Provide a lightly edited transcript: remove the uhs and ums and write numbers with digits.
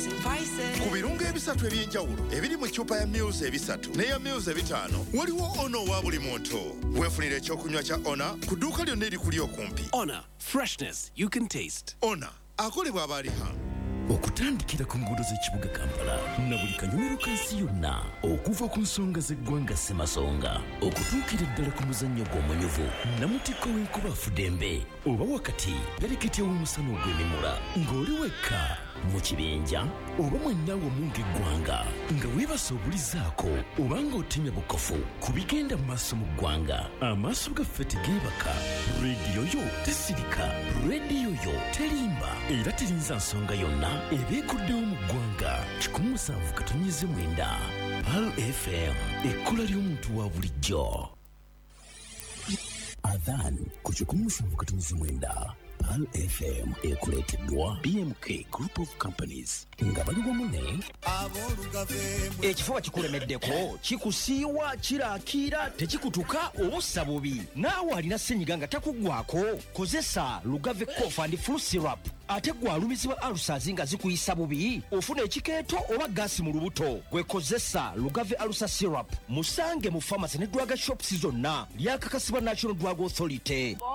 ku birungo ebisatu ebyenjawulo ebiri mu ccupa ya Muse ebisatu n'eya Muse ebitaano waliwo Ono wa buli muntu. Weefunira ekyokunywa kya Ona ku dduuka lyonna erikuli okumpi. Ona, freshness you can taste. Ona akolebwa abaliha. Okutandikira ku nguudo z'ekibuga Kampala na buli kanyomero kansi yonna, okuva ku nsonga z'eggwanga Ssemasonga okutuukira ddala ku muzannyo gw'omunyuvu Namutikko w'enkuba Afudembe, oba wakati pereketya w'omusana ogw'emimula ng'oli wekka mu kibinja oba mwenna wamu ng'eggwanga nga weebase obulizaako oba ng'otemya bukofu ku bigenda mu maaso mu ggwanga. Amaaso gaffe tegeebaka, leediyo yo tesirika, leediyo yo terimba era terinza nsonga yonna ebeekuddewo mu ggwanga. 107.9 Pearl FM, ekkola ly'omuntu wa bulijjo. Adhan ku 107.9 Pearl FM ekuleeteddwa BMK Group of Companies nga bali wamu ne ekifuba kikulemeddeko, kikusiiwa, kiraakira, tekikutuka, obussa bubi, naawe alina ssenyiga nga takuggwako, kozesa Lugave Cough and Flu Syrup. Ate gwalumizibwa alusazi nga zikuyisa bubi, ofuna ekikeeto oba gaasi mu lubuto, gwekozesa Lugave Alusa Syrup. Musange mu pharmacy ne drug shops zonna, lyakakasibwa National Drug Authority.